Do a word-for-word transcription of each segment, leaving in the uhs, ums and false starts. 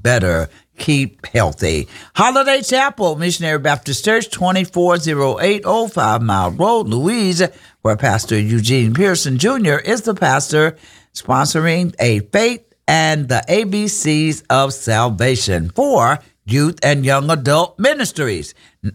better. Keep healthy. Holiday Chapel, Missionary Baptist Church, twenty-four oh eight oh Five Mile Road, Louise, where Pastor Eugene Pearson Junior is the pastor, sponsoring a faith and the A B Cs of salvation for youth and young adult ministries.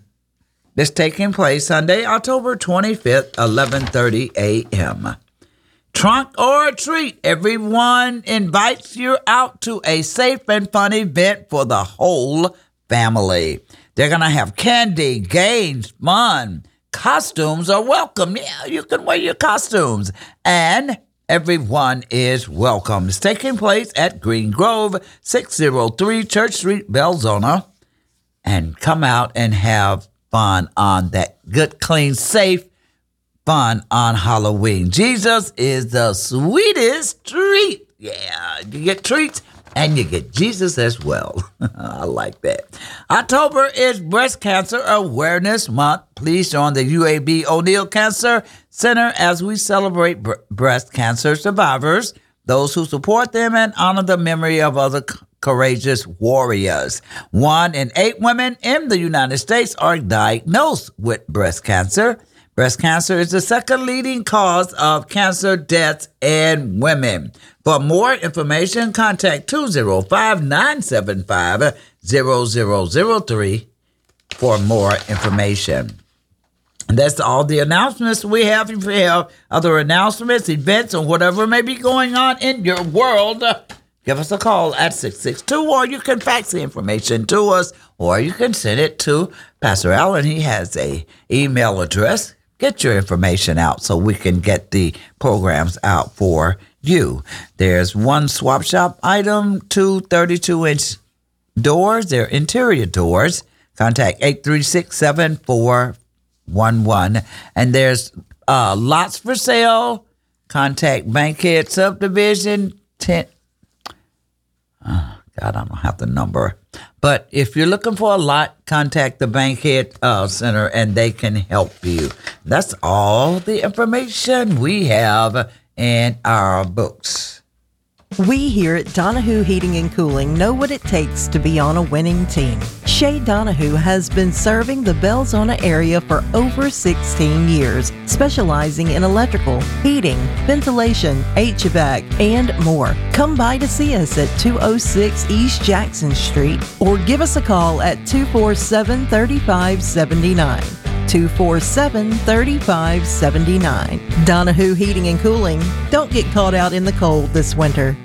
This taking place Sunday, October twenty-fifth, eleven thirty a.m. Trunk or treat. Everyone invites you out to a safe and fun event for the whole family. They're going to have candy, games, fun. Costumes are welcome. Yeah, you can wear your costumes. And everyone is welcome. It's taking place at Green Grove, six oh three Church Street, Belzona. And come out and have fun on that good, clean, safe fun on Halloween. Jesus is the sweetest treat. Yeah, you get treats and you get Jesus as well. I like that. October is Breast Cancer Awareness Month. Please join the U A B O'Neill Cancer Center as we celebrate br- breast cancer survivors, those who support them, and honor the memory of other c- courageous warriors. One in eight women in the United States are diagnosed with breast cancer. Breast cancer is the second leading cause of cancer deaths in women. For more information, contact two oh five, nine seven five, zero zero zero three for more information. And that's all the announcements we have. If you have other announcements, events, or whatever may be going on in your world, give us a call at six six two, or you can fax the information to us, or you can send it to Pastor Allen. He has a email address. Get your information out so we can get the programs out for you. There's one swap shop item, two thirty-two inch doors. They're interior doors. Contact eight three six, seven four one one. And there's uh, lots for sale. Contact Bankhead Subdivision ten. Oh, God, I don't have the number. But if you're looking for a lot, contact the Bankhead uh, Center and they can help you. That's all the information we have in our books. We here at Donahue Heating and Cooling know what it takes to be on a winning team. Shay Donahue has been serving the Belzona area for over sixteen years, specializing in electrical, heating, ventilation, H V A C, and more. Come by to see us at two oh six East Jackson Street or give us a call at two four seven, three five seven nine. two four seven, three five seven nine. Donahue Heating and Cooling. Don't get caught out in the cold this winter.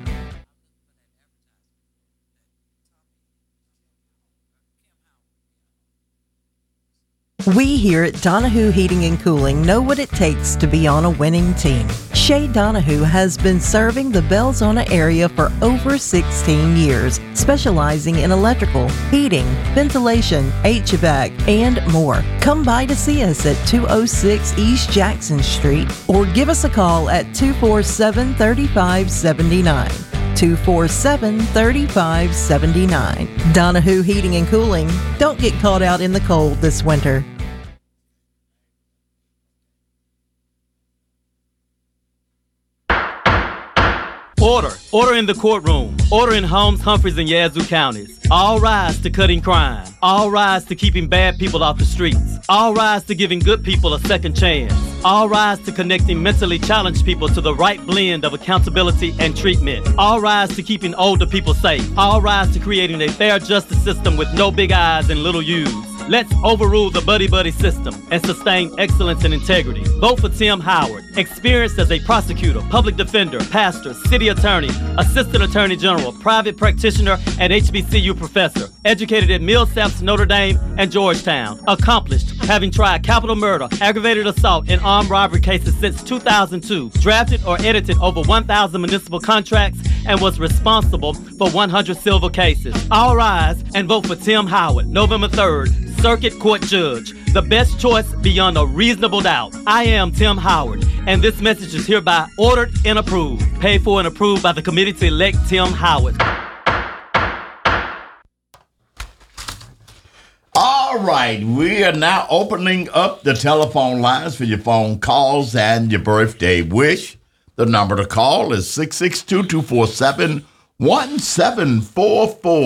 We here at Donahue Heating and Cooling know what it takes to be on a winning team. Shay Donahue has been serving the Belzona area for over sixteen years, specializing in electrical, heating, ventilation, H V A C, and more. Come by to see us at two oh six East Jackson Street or give us a call at two four seven, three five seven nine. two four seven, three five seven nine. Donahue Heating and Cooling. Don't get caught out in the cold this winter. Order. Order in the courtroom. Order in Holmes, Humphreys, and Yazoo counties. All rise to cutting crime. All rise to keeping bad people off the streets. All rise to giving good people a second chance. All rise to connecting mentally challenged people to the right blend of accountability and treatment. All rise to keeping older people safe. All rise to creating a fair justice system with no big I's and little U's. Let's overrule the buddy-buddy system and sustain excellence and integrity. Vote for Tim Howard, experienced as a prosecutor, public defender, pastor, city attorney, assistant attorney general, private practitioner, and H B C U professor. Educated at Millsaps, Notre Dame, and Georgetown. Accomplished, having tried capital murder, aggravated assault, and armed robbery cases since two thousand two. Drafted or edited over one thousand municipal contracts and was responsible for one hundred civil cases. All rise and vote for Tim Howard, November third. Circuit Court Judge, the best choice beyond a reasonable doubt. I am Tim Howard, and this message is hereby ordered and approved. Paid for and approved by the committee to elect Tim Howard. All right, we are now opening up the telephone lines for your phone calls and your birthday wish. The number to call is six six two, two four seven, one seven four four.